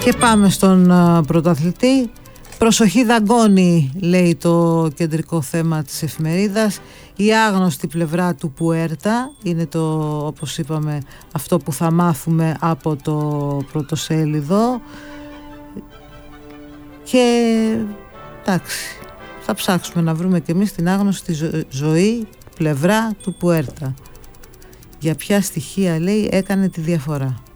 Και πάμε στον πρωταθλητή. Προσοχή δαγκώνει, λέει το κεντρικό θέμα της εφημερίδας. Η άγνωστη πλευρά του Πουέρτα είναι το, όπως είπαμε, αυτό που θα μάθουμε από το πρωτοσέλιδο. Και εντάξει, θα ψάξουμε να βρούμε και εμείς την άγνωστη ζωή πλευρά του Πουέρτα. Για ποια στοιχεία, λέει, έκανε τη διαφορά.